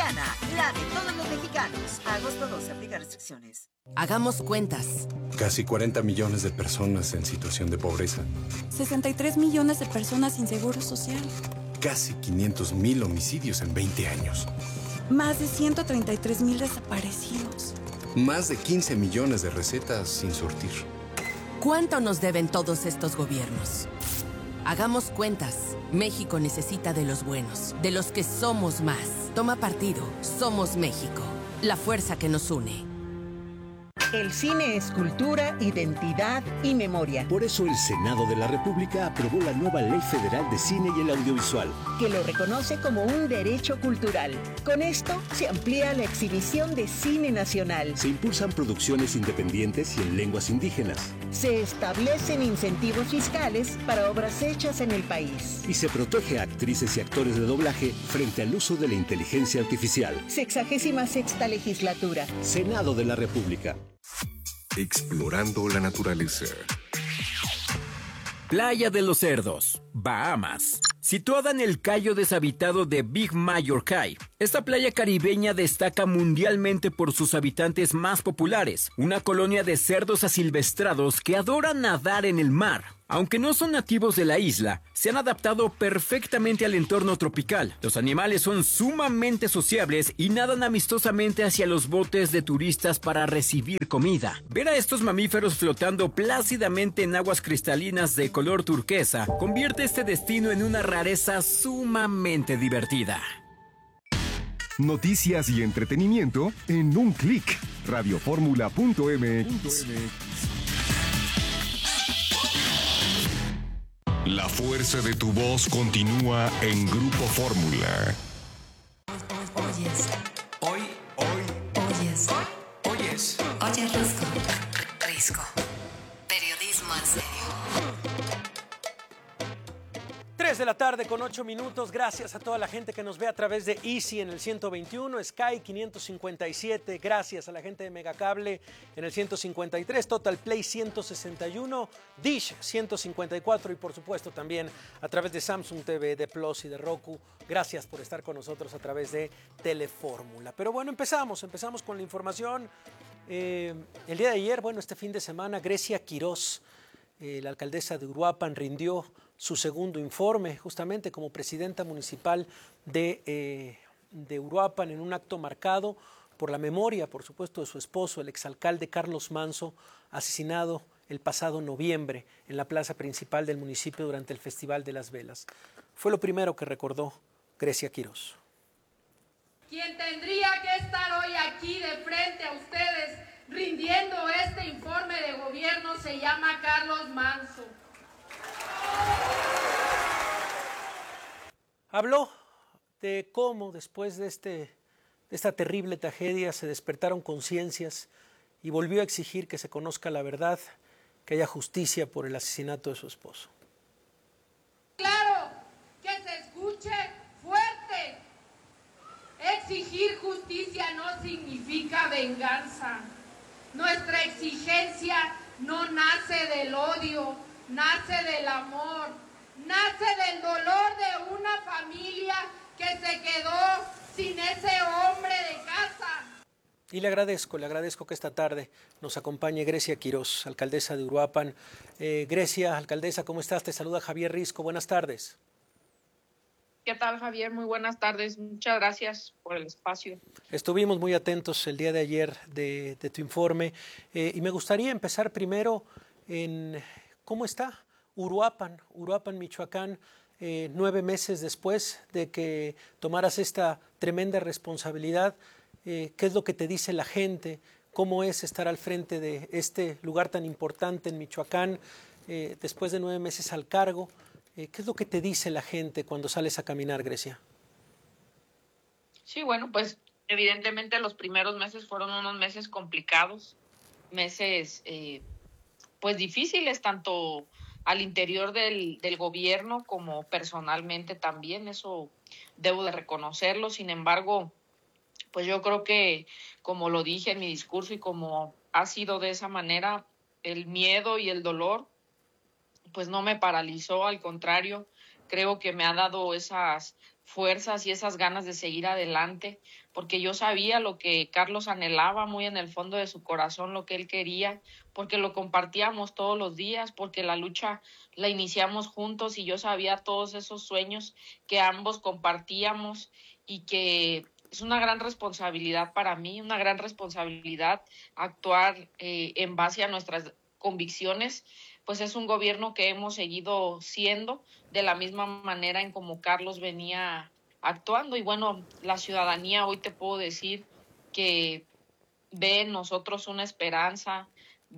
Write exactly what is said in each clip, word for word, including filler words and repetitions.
Mexicana, la de todos los mexicanos. Agosto doce, aplica restricciones. Hagamos cuentas. Casi cuarenta millones de personas en situación de pobreza. sesenta y tres millones de personas sin seguro social. Casi quinientos mil homicidios en veinte años. Más de ciento treinta y tres mil desaparecidos. Más de quince millones de recetas sin surtir. ¿Cuánto nos deben todos estos gobiernos? Hagamos cuentas. México necesita de los buenos, de los que somos más. Toma partido. Somos México. La fuerza que nos une. El cine es cultura, identidad y memoria. Por eso el Senado de la República aprobó la nueva Ley Federal de Cine y el Audiovisual, que lo reconoce como un derecho cultural. Con esto se amplía la exhibición de cine nacional. Se impulsan producciones independientes y en lenguas indígenas. Se establecen incentivos fiscales para obras hechas en el país. Y se protege a actrices y actores de doblaje frente al uso de la inteligencia artificial. Sexagésima sexta legislatura. Senado de la República. Explorando la naturaleza. Playa de los Cerdos, Bahamas. Situada en el cayo deshabitado de Big Major Cay, esta playa caribeña destaca mundialmente por sus habitantes más populares, una colonia de cerdos asilvestrados que adoran nadar en el mar. Aunque no son nativos de la isla, se han adaptado perfectamente al entorno tropical. Los animales son sumamente sociables y nadan amistosamente hacia los botes de turistas para recibir comida. Ver a estos mamíferos flotando plácidamente en aguas cristalinas de color turquesa convierte este destino en una rareza sumamente divertida. Noticias y entretenimiento en un clic. radioformula punto m x. La fuerza de tu voz continúa en Grupo Fórmula. Oyes. Hoy, hoy. Oyes. Oyes. Oye, Risco. Risco. Periodismo en serio. tres de la tarde con ocho minutos. Gracias a toda la gente que nos ve a través de Easy en el ciento veintiuno, Sky quinientos cincuenta y siete. Gracias a la gente de Megacable en el ciento cincuenta y tres, Total Play ciento sesenta y uno, Dish ciento cincuenta y cuatro y por supuesto también a través de Samsung T V, de Plus y de Roku. Gracias por estar con nosotros a través de Telefórmula. Pero bueno, empezamos, empezamos con la información. Eh, el día de ayer, bueno, este fin de semana, Grecia Quirós, eh, la alcaldesa de Uruapan, rindió su segundo informe, justamente como presidenta municipal de, eh, de Uruapan, en un acto marcado por la memoria, por supuesto, de su esposo, el exalcalde Carlos Manso, asesinado el pasado noviembre en la plaza principal del municipio durante el Festival de las Velas. Fue lo primero que recordó Grecia Quirós. Quien tendría que estar hoy aquí de frente a ustedes rindiendo este informe de gobierno se llama Carlos Manso. Habló de cómo después de, este, de esta terrible tragedia se despertaron conciencias y volvió a exigir que se conozca la verdad, que haya justicia por el asesinato de su esposo. Claro, que se escuche fuerte. Exigir justicia no significa venganza. Nuestra exigencia no nace del odio, nace del amor, nace del dolor de una familia que se quedó sin ese hombre de casa. Y le agradezco, le agradezco que esta tarde nos acompañe Grecia Quirós, alcaldesa de Uruapan. Eh, Grecia, alcaldesa, ¿cómo estás? Te saluda Javier Risco, buenas tardes. ¿Qué tal, Javier? Muy buenas tardes, muchas gracias por el espacio. Estuvimos muy atentos el día de ayer de, de tu informe eh, y me gustaría empezar primero en cómo está Uruapan, Uruapan, Michoacán, eh, nueve meses después de que tomaras esta tremenda responsabilidad. Eh, ¿Qué es lo que te dice la gente? ¿Cómo es estar al frente de este lugar tan importante en Michoacán eh, después de nueve meses al cargo? Eh, ¿Qué es lo que te dice la gente cuando sales a caminar, Grecia? Sí, bueno, pues evidentemente los primeros meses fueron unos meses complicados, meses eh, pues difíciles, tanto al interior del, del gobierno como personalmente también, eso debo de reconocerlo. Sin embargo, pues yo creo que, como lo dije en mi discurso y como ha sido de esa manera, el miedo y el dolor pues no me paralizó, al contrario, creo que me ha dado esas fuerzas y esas ganas de seguir adelante, porque yo sabía lo que Carlos anhelaba muy en el fondo de su corazón, lo que él quería, porque lo compartíamos todos los días, porque la lucha la iniciamos juntos y yo sabía todos esos sueños que ambos compartíamos y que es una gran responsabilidad para mí, una gran responsabilidad actuar eh, en base a nuestras convicciones, pues es un gobierno que hemos seguido siendo de la misma manera en como Carlos venía actuando. Y bueno, la ciudadanía hoy te puedo decir que ve en nosotros una esperanza,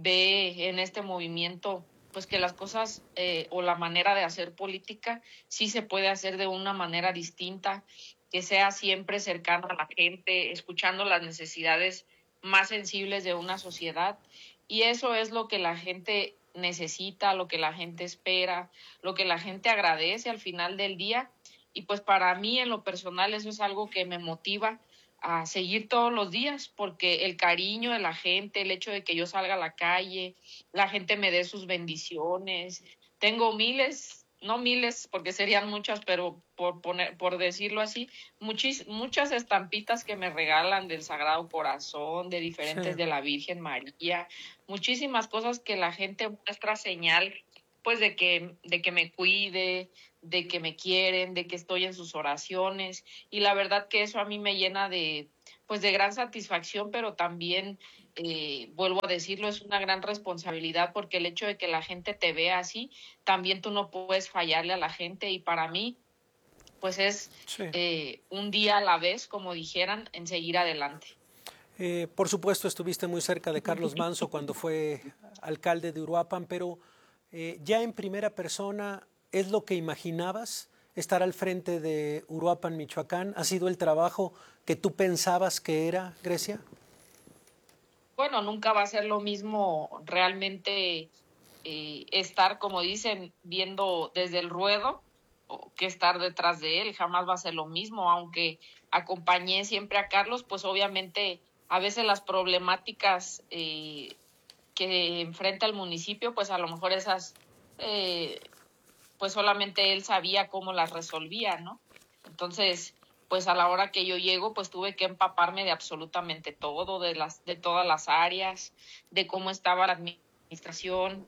ve en este movimiento pues que las cosas eh, o la manera de hacer política sí se puede hacer de una manera distinta, que sea siempre cercano a la gente, escuchando las necesidades más sensibles de una sociedad. Y eso es lo que la gente necesita, lo que la gente espera, lo que la gente agradece al final del día. Y pues para mí en lo personal eso es algo que me motiva a seguir todos los días, porque el cariño de la gente, el hecho de que yo salga a la calle, la gente me dé sus bendiciones. Tengo miles, no miles porque serían muchas, pero por poner, por decirlo así, muchis, muchas estampitas que me regalan del Sagrado Corazón, de diferentes, sí, de la Virgen María, muchísimas cosas que la gente muestra señal pues de que, de que me cuide, de que me quieren, de que estoy en sus oraciones, y la verdad que eso a mí me llena de, pues de gran satisfacción, pero también, eh, vuelvo a decirlo, es una gran responsabilidad, porque el hecho de que la gente te vea así, también tú no puedes fallarle a la gente, y para mí, pues es sí. eh, un día a la vez, como dijeran, en seguir adelante. Eh, por supuesto, estuviste muy cerca de Carlos Manzo cuando fue alcalde de Uruapan, pero eh, ya en primera persona, ¿es lo que imaginabas estar al frente de Uruapan, Michoacán? ¿Ha sido el trabajo que tú pensabas que era, Grecia? Bueno, nunca va a ser lo mismo realmente eh, estar, como dicen, viendo desde el ruedo que estar detrás de él. Jamás va a ser lo mismo, aunque acompañé siempre a Carlos, pues obviamente a veces las problemáticas eh, que enfrenta el municipio, pues a lo mejor esas... Eh, pues solamente él sabía cómo las resolvía, ¿no? Entonces, pues a la hora que yo llego, pues tuve que empaparme de absolutamente todo, de las, de todas las áreas, de cómo estaba la administración.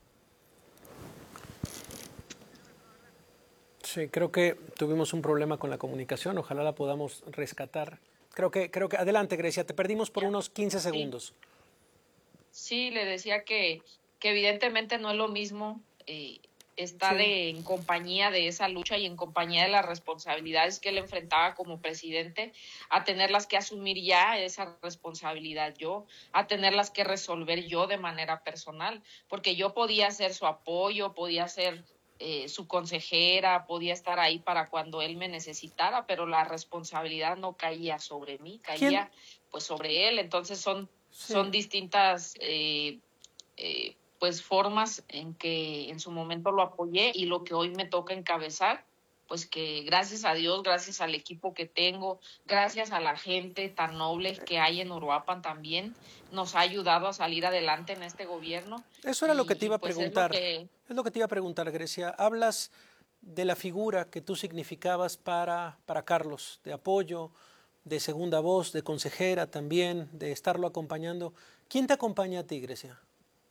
Sí, creo que tuvimos un problema con la comunicación, ojalá la podamos rescatar. Creo que, creo que, adelante Grecia, te perdimos por unos quince segundos. Sí, sí le decía que, que evidentemente no es lo mismo eh, estar sí. de, en compañía de esa lucha y en compañía de las responsabilidades que él enfrentaba como presidente, a tenerlas que asumir ya esa responsabilidad yo, a tenerlas que resolver yo de manera personal, porque yo podía ser su apoyo, podía ser eh, su consejera, podía estar ahí para cuando él me necesitara, pero la responsabilidad no caía sobre mí, caía ¿Quién? pues sobre él. Entonces son, sí. son distintas eh, eh, pues formas en que en su momento lo apoyé, y lo que hoy me toca encabezar, pues que gracias a Dios, gracias al equipo que tengo, gracias a la gente tan noble que hay en Uruapan también, nos ha ayudado a salir adelante en este gobierno. Eso era y, lo que te iba a pues preguntar. Es lo, que... es lo que te iba a preguntar, Grecia. Hablas de la figura que tú significabas para, para Carlos, de apoyo, de segunda voz, de consejera también, de estarlo acompañando. ¿Quién te acompaña a ti, Grecia?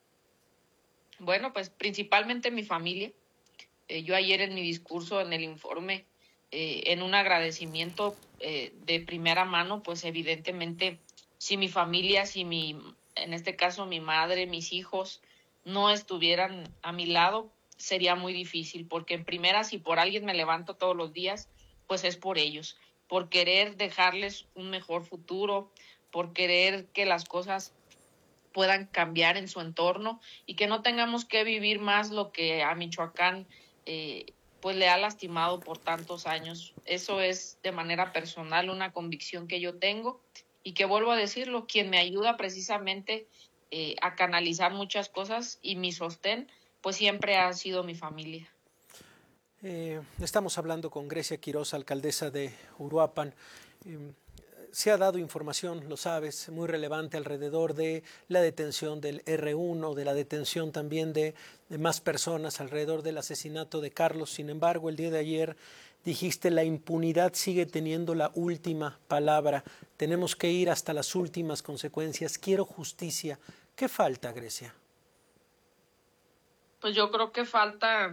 Bueno, pues principalmente mi familia. Eh, yo ayer en mi discurso, en el informe, eh, en un agradecimiento eh, de primera mano, pues evidentemente si mi familia, si mi, en este caso mi madre, mis hijos, no estuvieran a mi lado, sería muy difícil, porque en primera, si por alguien me levanto todos los días, pues es por ellos, por querer dejarles un mejor futuro, por querer que las cosas puedan cambiar en su entorno y que no tengamos que vivir más lo que a Michoacán eh, pues le ha lastimado por tantos años. Eso es de manera personal una convicción que yo tengo, y que vuelvo a decirlo, quien me ayuda precisamente eh, a canalizar muchas cosas y mi sostén, pues siempre ha sido mi familia. Eh, estamos hablando con Grecia Quiroz, alcaldesa de Uruapan. Eh, Se ha dado información, lo sabes, muy relevante alrededor de la detención del erre uno, de la detención también de, de más personas alrededor del asesinato de Carlos. Sin embargo, el día de ayer dijiste la impunidad sigue teniendo la última palabra, tenemos que ir hasta las últimas consecuencias, quiero justicia. ¿Qué falta, Grecia? Pues yo creo que falta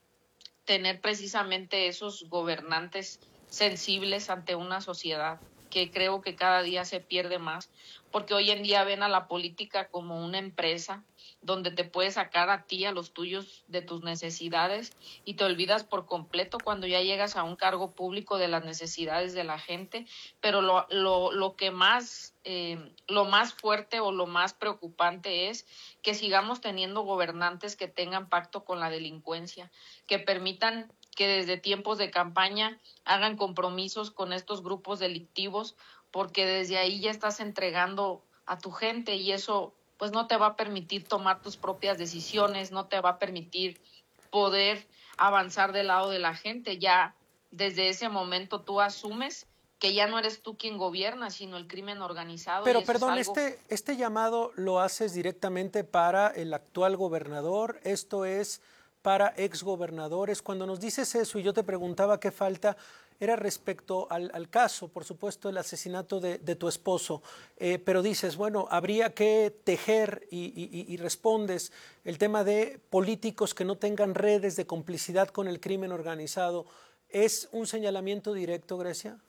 tener precisamente esos gobernantes sensibles ante una sociedad que creo que cada día se pierde más, porque hoy en día ven a la política como una empresa donde te puedes sacar a ti, a los tuyos, de tus necesidades y te olvidas por completo cuando ya llegas a un cargo público de las necesidades de la gente. Pero lo, lo, lo que más, eh, lo más fuerte o lo más preocupante es que sigamos teniendo gobernantes que tengan pacto con la delincuencia, que permitan que desde tiempos de campaña hagan compromisos con estos grupos delictivos, porque desde ahí ya estás entregando a tu gente y eso pues no te va a permitir tomar tus propias decisiones, no te va a permitir poder avanzar del lado de la gente. Ya desde ese momento tú asumes que ya no eres tú quien gobierna, sino el crimen organizado. Pero y eso perdón, es algo... este, este llamado lo haces directamente para el actual gobernador, esto es para exgobernadores. Cuando nos dices eso y yo te preguntaba qué falta, era respecto al, al caso, por supuesto, el asesinato de, de tu esposo, eh, pero dices, bueno, habría que tejer y, y, y respondes el tema de políticos que no tengan redes de complicidad con el crimen organizado. ¿Es un señalamiento directo, Grecia?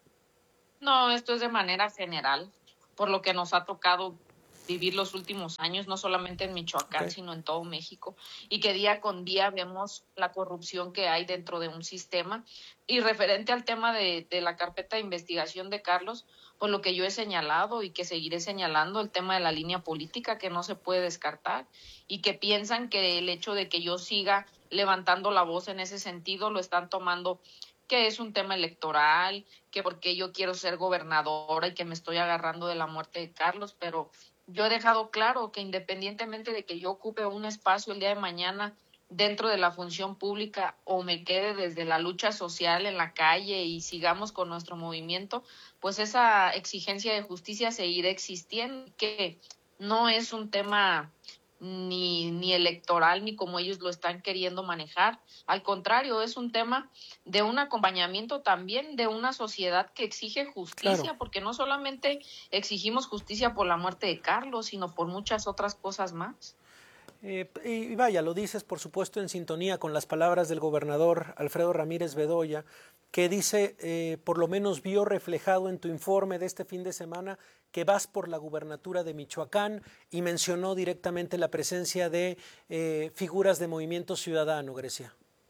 No, esto es de manera general, por lo que nos ha tocado vivir los últimos años, no solamente en Michoacán, okay, sino en todo México, y que día con día vemos la corrupción que hay dentro de un sistema. Y referente al tema de, de la carpeta de investigación de Carlos, pues lo que yo he señalado y que seguiré señalando, el tema de la línea política que no se puede descartar, y que piensan que el hecho de que yo siga levantando la voz en ese sentido lo están tomando que es un tema electoral, que porque yo quiero ser gobernadora y que me estoy agarrando de la muerte de Carlos, pero yo he dejado claro que independientemente de que yo ocupe un espacio el día de mañana dentro de la función pública o me quede desde la lucha social en la calle y sigamos con nuestro movimiento, pues esa exigencia de justicia seguirá existiendo, que no es un tema ni, ni electoral ni como ellos lo están queriendo manejar. Al contrario, es un tema de un acompañamiento también de una sociedad que exige justicia, claro, porque no solamente exigimos justicia por la muerte de Carlos, sino por muchas otras cosas más. Eh, y vaya, lo dices por supuesto en sintonía con las palabras del gobernador Alfredo Ramírez Bedoya, que dice, eh, por lo menos vio reflejado en tu informe de este fin de semana que vas por la gubernatura de Michoacán, y mencionó directamente la presencia de eh, figuras de Movimiento Ciudadano, Grecia.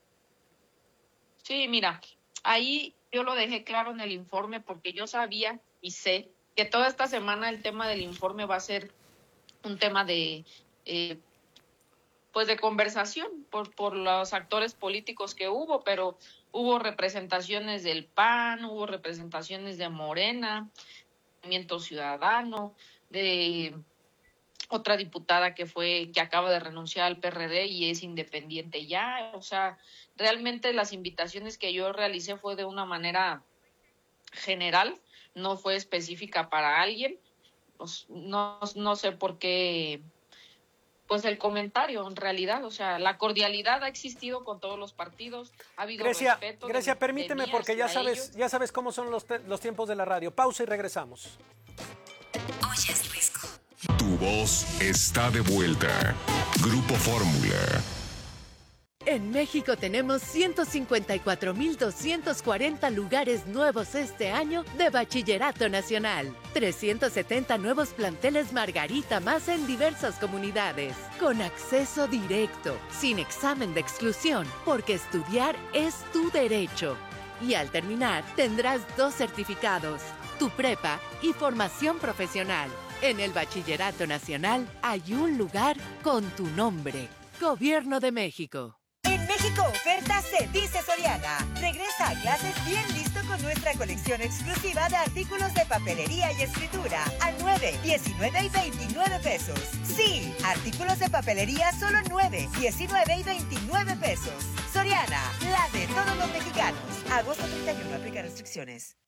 Sí, mira, ahí yo lo dejé claro en el informe porque yo sabía y sé que toda esta semana el tema del informe va a ser un tema de... Eh, pues de conversación por, por los actores políticos que hubo, pero hubo representaciones del P A N, hubo representaciones de Morena, Movimiento Ciudadano, de otra diputada que fue, que acaba de renunciar al P R D y es independiente ya. O sea, realmente las invitaciones que yo realicé fue de una manera general, no fue específica para alguien. Pues no, no sé por qué... Pues el comentario, en realidad, o sea, la cordialidad ha existido con todos los partidos, ha habido Grecia, respeto. Grecia, de, permíteme de porque ya sabes, ellos. ya sabes cómo son los, te, los tiempos de la radio. Pausa y regresamos. Oyes, Risco. Tu voz está de vuelta. Grupo Fórmula. En México tenemos ciento cincuenta y cuatro mil doscientos cuarenta lugares nuevos este año de Bachillerato Nacional. trescientos setenta nuevos planteles Margarita más en diversas comunidades. Con acceso directo, sin examen de exclusión, porque estudiar es tu derecho. Y al terminar, tendrás dos certificados, tu prepa y formación profesional. En el Bachillerato Nacional hay un lugar con tu nombre. Gobierno de México. En México Oferta se dice Soriana. Regresa a clases bien listo con nuestra colección exclusiva de artículos de papelería y escritura a nueve, diecinueve y veintinueve pesos. Sí, artículos de papelería solo nueve, diecinueve y veintinueve pesos. Soriana, la de todos los mexicanos. Agosto treinta y uno, aplica restricciones.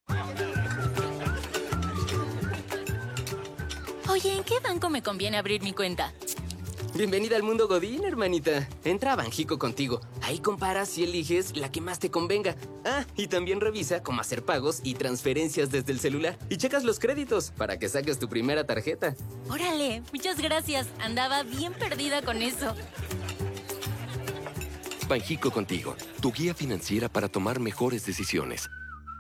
Oye, ¿en qué banco me conviene abrir mi cuenta? Bienvenida al mundo Godín, hermanita. Entra a Banjico contigo. Ahí comparas y eliges la que más te convenga. Ah, y también revisa cómo hacer pagos y transferencias desde el celular. Y checas los créditos para que saques tu primera tarjeta. Órale, muchas gracias. Andaba bien perdida con eso. Banjico Contigo, tu guía financiera para tomar mejores decisiones.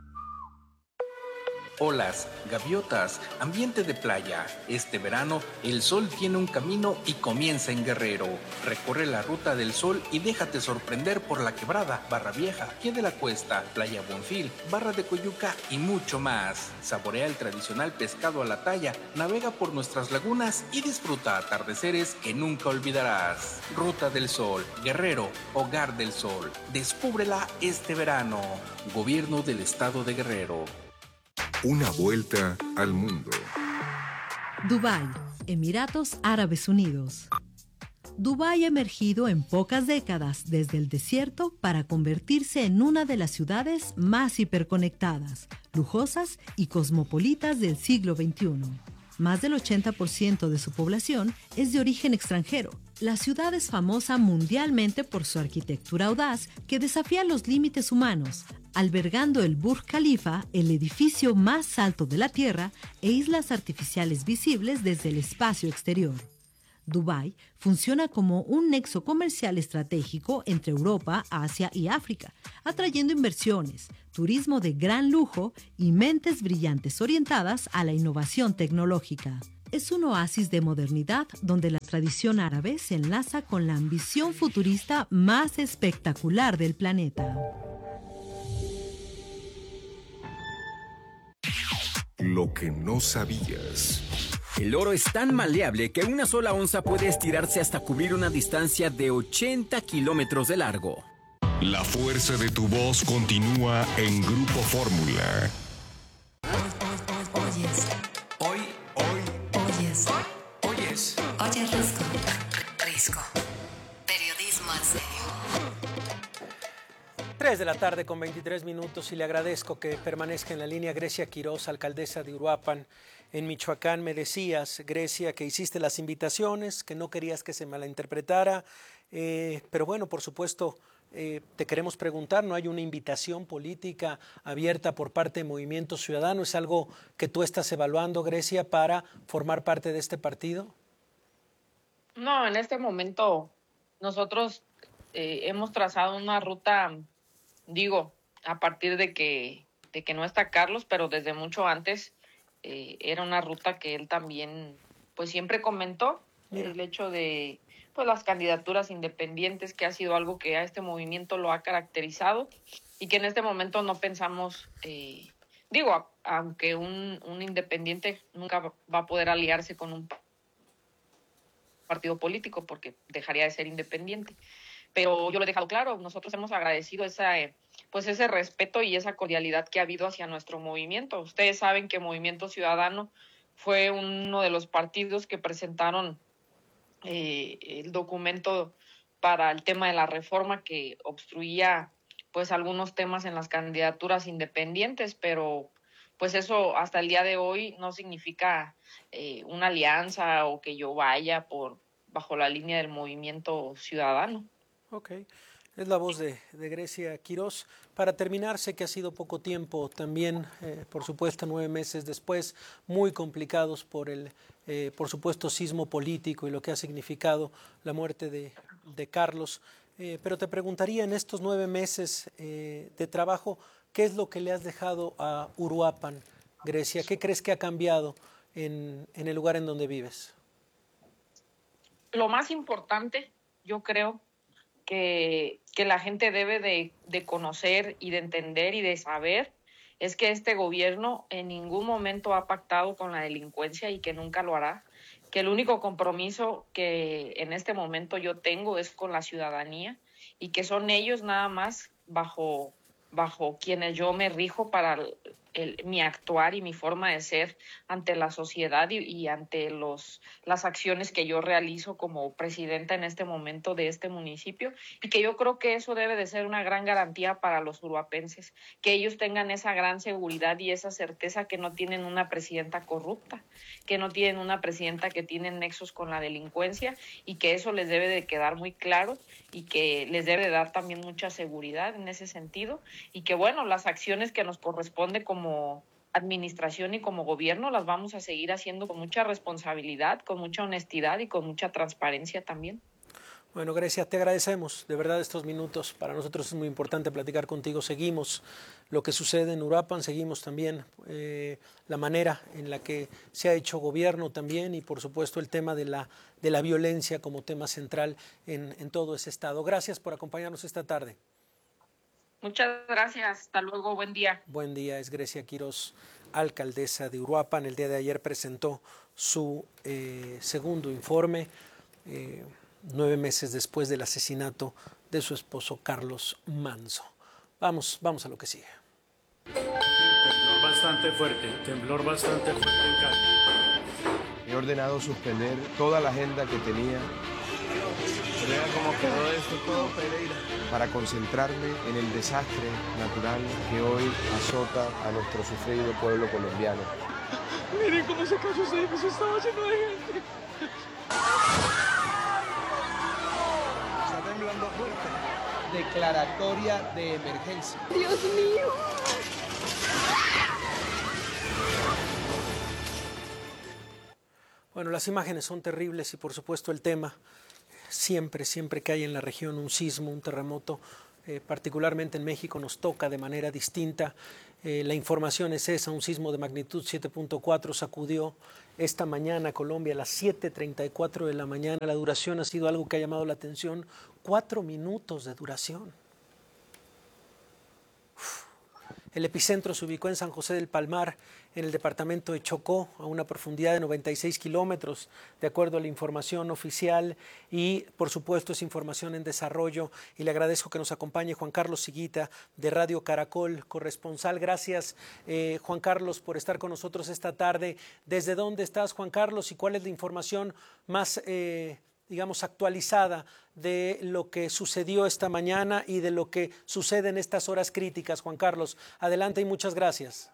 Olas, gaviotas, ambiente de playa. Este verano, el sol tiene un camino y comienza en Guerrero. Recorre la ruta del sol y déjate sorprender por La Quebrada, Barra Vieja, Pie de la Cuesta, Playa Bonfil, Barra de Coyuca y mucho más. Saborea el tradicional pescado a la talla, navega por nuestras lagunas y disfruta atardeceres que nunca olvidarás. Ruta del Sol, Guerrero, Hogar del Sol. Descúbrela este verano. Gobierno del Estado de Guerrero. Una vuelta al mundo. Dubái, Emiratos Árabes Unidos. Dubái ha emergido en pocas décadas desde el desierto para convertirse en una de las ciudades más hiperconectadas, lujosas y cosmopolitas del siglo veintiuno. Más del ochenta por ciento de su población es de origen extranjero. La ciudad es famosa mundialmente por su arquitectura audaz que desafía los límites humanos, albergando el Burj Khalifa, el edificio más alto de la Tierra, e islas artificiales visibles desde el espacio exterior. Dubái funciona como un nexo comercial estratégico entre Europa, Asia y África, atrayendo inversiones, turismo de gran lujo y mentes brillantes orientadas a la innovación tecnológica. Es un oasis de modernidad donde la tradición árabe se enlaza con la ambición futurista más espectacular del planeta. Lo que no sabías. El oro es tan maleable que una sola onza puede estirarse hasta cubrir una distancia de ochenta kilómetros de largo. La fuerza de tu voz continúa en Grupo Fórmula. Oyes. Hoy, hoy, Oyes. oyes. Oye, Risco. Risco. Periodismo al serio. tres de la tarde con veintitrés minutos y le agradezco que permanezca en la línea Grecia Quiroz, alcaldesa de Uruapan, en Michoacán. Me decías, Grecia, que hiciste las invitaciones, que no querías que se malinterpretara, eh, pero bueno, por supuesto, eh, te queremos preguntar, ¿no hay una invitación política abierta por parte de Movimiento Ciudadano? ¿Es algo que tú estás evaluando, Grecia, para formar parte de este partido? No, en este momento nosotros eh, hemos trazado una ruta, digo, a partir de que, de que no está Carlos, pero desde mucho antes eh, era una ruta que él también pues siempre comentó. Mira. El hecho de pues las candidaturas independientes, que ha sido algo que a este movimiento lo ha caracterizado y que en este momento no pensamos, eh, digo, a, aunque un, un independiente nunca va a poder aliarse con un partido político porque dejaría de ser independiente. Pero yo lo he dejado claro, nosotros hemos agradecido esa, pues ese respeto y esa cordialidad que ha habido hacia nuestro movimiento. Ustedes saben que Movimiento Ciudadano fue uno de los partidos que presentaron eh, el documento para el tema de la reforma que obstruía pues algunos temas en las candidaturas independientes, pero pues eso hasta el día de hoy no significa eh, una alianza o que yo vaya por bajo la línea del Movimiento Ciudadano. Ok, es la voz de, de Grecia Quiroz. Para terminar, sé que ha sido poco tiempo también, eh, por supuesto, nueve meses después, muy complicados por el, eh, por supuesto, sismo político y lo que ha significado la muerte de, de Carlos. Eh, pero te preguntaría, en estos nueve meses eh, de trabajo, ¿qué es lo que le has dejado a Uruapan, Grecia? ¿Qué crees que ha cambiado en, en el lugar en donde vives? Lo más importante, yo creo, que, que la gente debe de, de conocer y de entender y de saber es que este gobierno en ningún momento ha pactado con la delincuencia y que nunca lo hará, que el único compromiso que en este momento yo tengo es con la ciudadanía y que son ellos nada más bajo, bajo quienes yo me rijo para, el, mi actuar y mi forma de ser ante la sociedad y, y ante los, las acciones que yo realizo como presidenta en este momento de este municipio, y que yo creo que eso debe de ser una gran garantía para los uruapenses, que ellos tengan esa gran seguridad y esa certeza que no tienen una presidenta corrupta, que no tienen una presidenta que tiene nexos con la delincuencia, y que eso les debe de quedar muy claro y que les debe de dar también mucha seguridad en ese sentido, y que bueno, las acciones que nos corresponde como administración y como gobierno las vamos a seguir haciendo con mucha responsabilidad, con mucha honestidad y con mucha transparencia también. Bueno, Grecia, te agradecemos de verdad estos minutos. Para nosotros es muy importante platicar contigo. Seguimos lo que sucede en Uruapan, seguimos también eh, la manera en la que se ha hecho gobierno también, y por supuesto el tema de la, de la violencia como tema central en, en todo ese estado. Gracias por acompañarnos esta tarde. Muchas gracias. Hasta luego. Buen día. Buen día. Es Grecia Quiroz, alcaldesa de Uruapan. El día de ayer presentó su eh, segundo informe, eh, nueve meses después del asesinato de su esposo Carlos Manzo. Vamos, vamos a lo que sigue. Temblor bastante fuerte, temblor bastante fuerte en casa. He ordenado suspender toda la agenda que tenía. Vea cómo quedó esto todo, Pereira. Para concentrarme en el desastre natural que hoy azota a nuestro sufrido pueblo colombiano. Miren cómo se cayó ese edificio, estaba lleno de gente. Está temblando fuerte. Declaratoria de emergencia. Dios mío. Bueno, las imágenes son terribles y por supuesto el tema. Siempre, siempre que hay en la región un sismo, un terremoto, eh, particularmente en México, nos toca de manera distinta. Eh, la información es esa: un sismo de magnitud siete punto cuatro sacudió esta mañana a Colombia a las siete treinta y cuatro de la mañana. La duración ha sido algo que ha llamado la atención, cuatro minutos de duración. Uf. El epicentro se ubicó en San José del Palmar, en el departamento de Chocó, a una profundidad de noventa y seis kilómetros, de acuerdo a la información oficial, y por supuesto es información en desarrollo, y le agradezco que nos acompañe Juan Carlos Siguita, de Radio Caracol, corresponsal. Gracias, eh, Juan Carlos, por estar con nosotros esta tarde. ¿Desde dónde estás, Juan Carlos, y cuál es la información más eh, digamos, actualizada de lo que sucedió esta mañana y de lo que sucede en estas horas críticas? Juan Carlos, adelante y muchas gracias.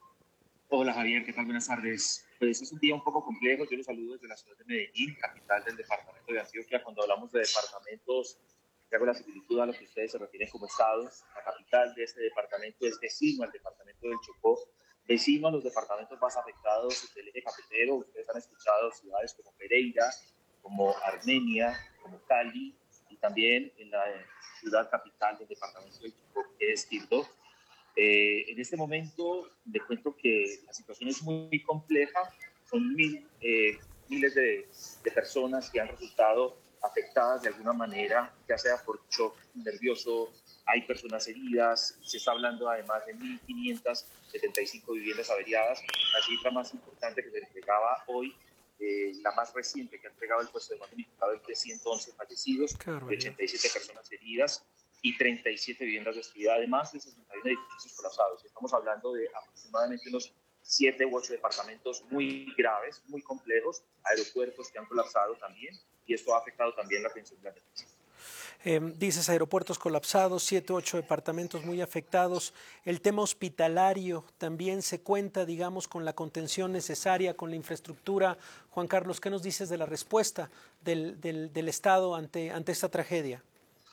Hola Javier, ¿qué tal? Buenas tardes. Pues es un día un poco complejo. Yo los saludo desde la ciudad de Medellín, capital del departamento de Antioquia. Cuando hablamos de departamentos, hago la similitud a lo que ustedes se refieren como estados. La capital de este departamento es vecino al departamento del Chocó, vecino a los departamentos más afectados del eje cafetero. Ustedes han escuchado ciudades como Pereira, como Armenia, como Cali, y también en la ciudad capital del departamento del Chocó, que es Quibdó. Eh, en este momento les cuento que la situación es muy compleja. Son mil, eh, miles de, de personas que han resultado afectadas de alguna manera, ya sea por shock nervioso. Hay personas heridas. Se está hablando además de mil quinientas setenta y cinco viviendas averiadas. La cifra más importante que se entregaba hoy, Eh, la más reciente que ha entregado el puesto de mando unificado, es de ciento once fallecidos, de ochenta y siete personas heridas y treinta y siete viviendas destruidas, además de sesenta y uno edificios colapsados. Estamos hablando de aproximadamente unos siete u ocho departamentos muy graves, muy complejos, aeropuertos que han colapsado también, y esto ha afectado también la atención de la emergencia. Eh, dices aeropuertos colapsados, siete, ocho departamentos muy afectados. El tema hospitalario también se cuenta, digamos, con la contención necesaria, con la infraestructura. Juan Carlos, ¿qué nos dices de la respuesta del, del, del Estado ante, ante esta tragedia?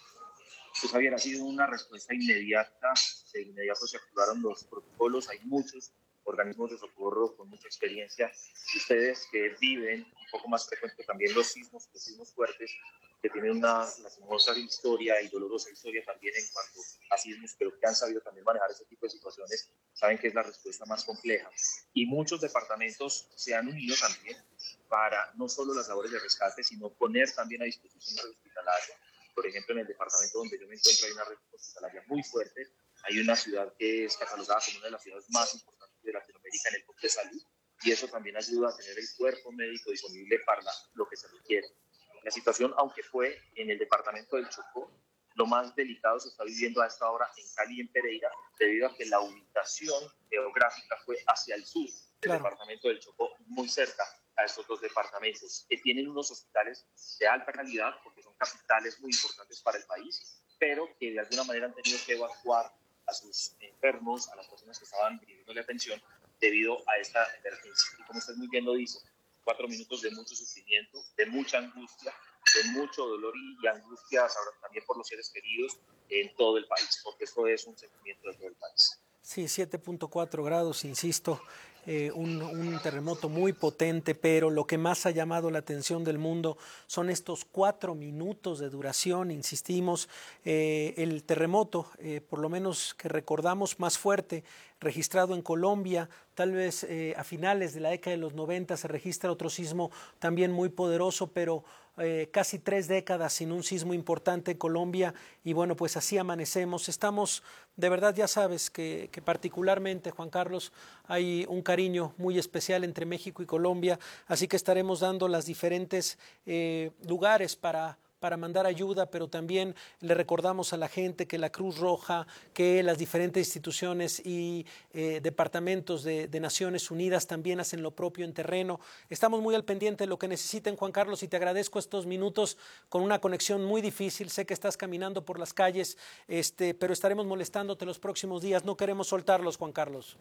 Pues Javier, ha sido una respuesta inmediata. De inmediato se activaron los protocolos. Hay muchos organismos de socorro con mucha experiencia. Y ustedes que viven un poco más frecuente también los sismos, los sismos fuertes, que tienen una lastimosa historia y dolorosa historia también en cuanto a sismos, pero que han sabido también manejar ese tipo de situaciones, saben que es la respuesta más compleja. Y muchos departamentos se han unido también para no solo las labores de rescate, sino poner también a disposición red hospitalaria. Por ejemplo, en el departamento donde yo me encuentro hay una red hospitalaria muy fuerte. Hay una ciudad que es catalogada como una de las ciudades más importantes de Latinoamérica en el campo de salud, y eso también ayuda a tener el cuerpo médico disponible para lo que se requiere. La situación, aunque fue en el departamento del Chocó, Lo más delicado se está viviendo a esta hora en Cali y en Pereira, debido a que la ubicación geográfica fue hacia el sur del claro. departamento del Chocó, muy cerca a estos dos departamentos, que tienen unos hospitales de alta calidad, porque son capitales muy importantes para el país, pero que de alguna manera han tenido que evacuar a sus enfermos, a las personas que estaban pidiéndole atención, debido a esta emergencia. Y como usted muy bien lo dice, cuatro minutos de mucho sufrimiento, de mucha angustia, de mucho dolor y, y angustia ahora también por los seres queridos en todo el país, porque esto es un sentimiento de todo el país. Sí, siete punto cuatro grados, insisto, eh, un, un terremoto muy potente, pero lo que más ha llamado la atención del mundo son estos cuatro minutos de duración, insistimos, eh, el terremoto, eh, por lo menos que recordamos más fuerte, registrado en Colombia, tal vez eh, a finales de la década de los noventa se registra otro sismo también muy poderoso, pero eh, casi tres décadas sin un sismo importante en Colombia, y bueno, pues así amanecemos. Estamos, de verdad ya sabes que, que particularmente, Juan Carlos, hay un cariño muy especial entre México y Colombia, así que estaremos dando los diferentes eh, lugares para para mandar ayuda, pero también le recordamos a la gente que la Cruz Roja, que las diferentes instituciones y eh, departamentos de, de Naciones Unidas también hacen lo propio en terreno. Estamos muy al pendiente de lo que necesiten, Juan Carlos, y te agradezco estos minutos con una conexión muy difícil. Sé que estás caminando por las calles, este, pero estaremos molestándote los próximos días. No queremos soltarlos, Juan Carlos.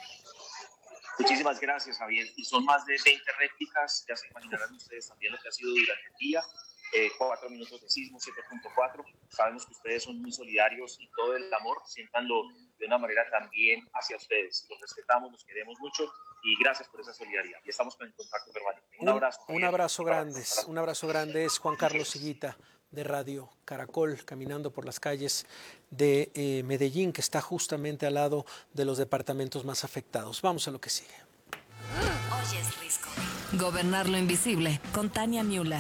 Muchísimas gracias, Javier. Y son más de veinte réplicas, ya se imaginarán ustedes también lo que ha sido durante el día. Eh, cuatro minutos de sismo, siete punto cuatro. Sabemos que ustedes son muy solidarios y todo el amor, siéntanlo de una manera también hacia ustedes. Los respetamos, los queremos mucho y gracias por esa solidaridad. Y estamos en contacto permanente. Un, un abrazo. Un abrazo grande, un abrazo grande. Es Juan Carlos Higuita de Radio Caracol, caminando por las calles de eh, Medellín, que está justamente al lado de los departamentos más afectados. Vamos a lo que sigue. Hoy es Risco. Gobernar lo invisible, con Tania Müller.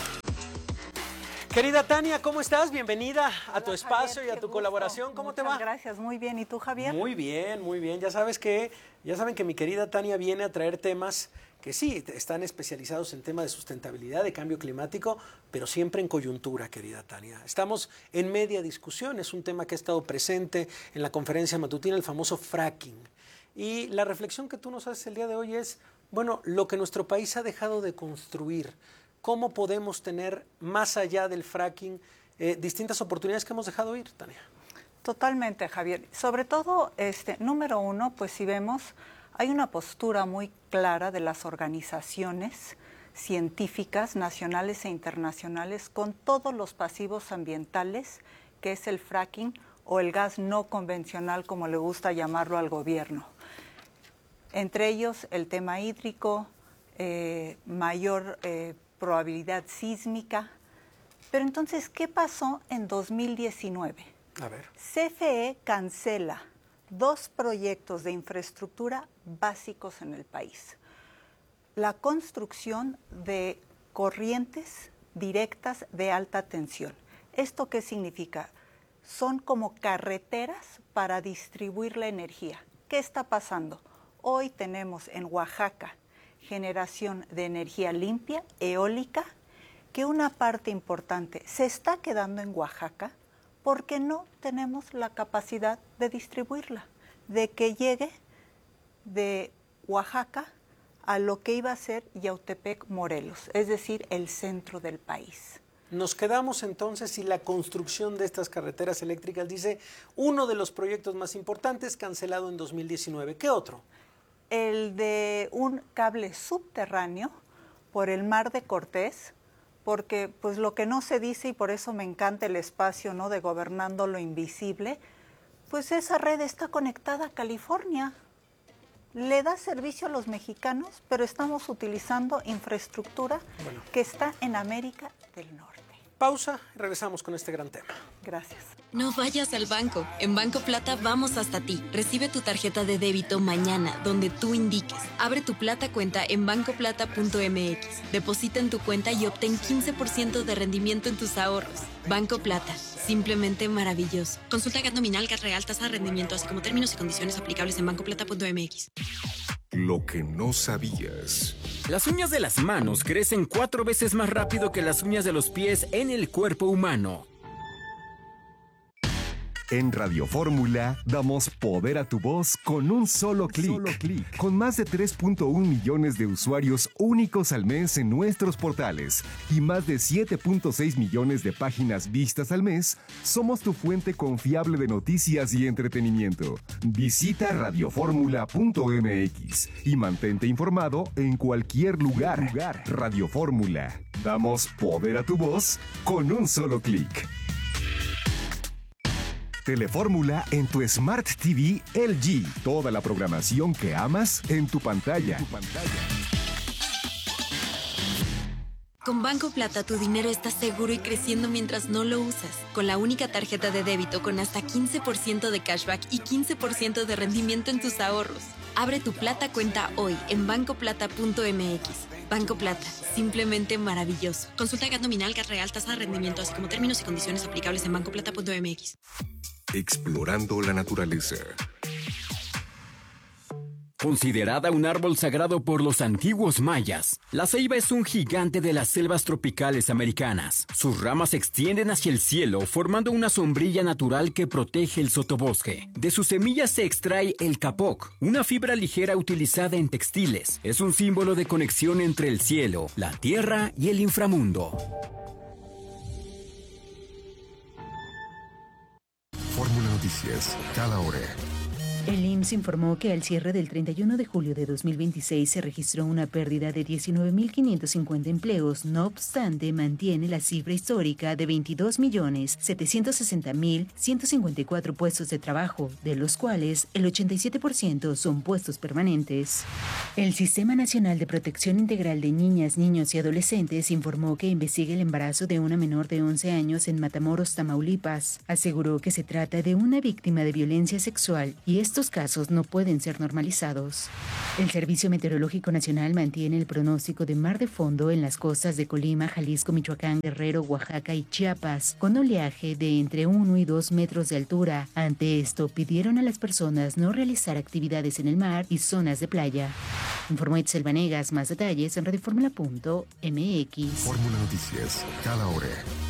Querida Tania, ¿cómo estás? Bienvenida a Hola, tu espacio Javier, y a tu gusto. Colaboración. ¿Cómo Muchas te va? Gracias, muy bien. ¿Y tú, Javier? Muy bien, muy bien. Ya sabes que, ya saben que mi querida Tania viene a traer temas que sí, están especializados en temas de sustentabilidad, de cambio climático, pero siempre en coyuntura, querida Tania. Estamos en media discusión, es un tema que ha estado presente en la conferencia matutina, el famoso fracking. Y la reflexión que tú nos haces el día de hoy es, bueno, lo que nuestro país ha dejado de construir. ¿Cómo podemos tener, más allá del fracking, eh, distintas oportunidades que hemos dejado ir, Tania? Totalmente, Javier. Sobre todo, este, número uno, pues si vemos, hay una postura muy clara de las organizaciones científicas nacionales e internacionales con todos los pasivos ambientales, que es el fracking o el gas no convencional, como le gusta llamarlo al gobierno. Entre ellos, el tema hídrico, eh, mayor eh, probabilidad sísmica. Pero entonces, ¿qué pasó en dos mil diecinueve? A ver. C F E cancela dos proyectos de infraestructura básicos en el país. La construcción de corrientes directas de alta tensión. ¿Esto qué significa? Son como carreteras para distribuir la energía. ¿Qué está pasando? Hoy tenemos en Oaxaca generación de energía limpia, eólica, que una parte importante se está quedando en Oaxaca porque no tenemos la capacidad de distribuirla, de que llegue de Oaxaca a lo que iba a ser Yautepec, Morelos, es decir, el centro del país. Nos quedamos entonces y la construcción de estas carreteras eléctricas, dice, uno de los proyectos más importantes cancelado en dos mil diecinueve. ¿Qué otro? El de un cable subterráneo por el Mar de Cortés, porque pues lo que no se dice, y por eso me encanta el espacio, ¿no?, de Gobernando lo Invisible, pues esa red está conectada a California. Le da servicio a los mexicanos, pero estamos utilizando infraestructura bueno. que está en América del Norte. Pausa y regresamos con este gran tema. Gracias. No vayas al banco. En Banco Plata vamos hasta ti. Recibe tu tarjeta de débito mañana, donde tú indiques. Abre tu Plata cuenta en banco plata punto m x. Deposita en tu cuenta y obtén quince por ciento de rendimiento en tus ahorros. Banco Plata. Simplemente maravilloso. Consulta G A T nominal, G A T real, tasa de rendimiento, así como términos y condiciones aplicables en banco plata punto m x. Lo que no sabías. Las uñas de las manos crecen cuatro veces más rápido que las uñas de los pies en el cuerpo humano. En Radio Fórmula damos poder a tu voz con un solo clic. Con más de tres punto uno millones de usuarios únicos al mes en nuestros portales y más de siete punto seis millones de páginas vistas al mes, somos tu fuente confiable de noticias y entretenimiento. Visita radio fórmula punto m x y mantente informado en cualquier lugar. Radio Fórmula. Damos poder a tu voz con un solo clic. Telefórmula en tu Smart T V L G. Toda la programación que amas en tu pantalla. Con Banco Plata tu dinero está seguro y creciendo mientras no lo usas. Con la única tarjeta de débito con hasta quince por ciento de cashback y quince por ciento de rendimiento en tus ahorros. Abre tu Plata cuenta hoy en banco plata punto m x. Banco Plata, simplemente maravilloso. Consulta G A T nominal, G A T real, tasa de rendimiento, así como términos y condiciones aplicables en banco plata punto m x. Explorando la naturaleza. Considerada un árbol sagrado por los antiguos mayas, la ceiba es un gigante de las selvas tropicales americanas. Sus ramas se extienden hacia el cielo, formando una sombrilla natural que protege el sotobosque. De sus semillas se extrae el capoc, una fibra ligera utilizada en textiles. Es un símbolo de conexión entre el cielo, la tierra y el inframundo. Fórmula Noticias, cada hora. El I M S S informó que al cierre del treinta y uno de julio de dos mil veintiséis se registró una pérdida de diecinueve mil quinientos cincuenta empleos. No obstante, mantiene la cifra histórica de veintidós millones setecientos sesenta mil ciento cincuenta y cuatro puestos de trabajo, de los cuales el ochenta y siete por ciento son puestos permanentes. El Sistema Nacional de Protección Integral de Niñas, Niños y Adolescentes informó que investiga el embarazo de una menor de once años en Matamoros, Tamaulipas. Aseguró que se trata de una víctima de violencia sexual y estos casos no pueden ser normalizados. El Servicio Meteorológico Nacional mantiene el pronóstico de mar de fondo en las costas de Colima, Jalisco, Michoacán, Guerrero, Oaxaca y Chiapas, con oleaje de entre uno y dos metros de altura. Ante esto, pidieron a las personas no realizar actividades en el mar y zonas de playa. Informó Itzel Vanegas. Más detalles en radio fórmula punto m x. Fórmula Noticias, cada hora.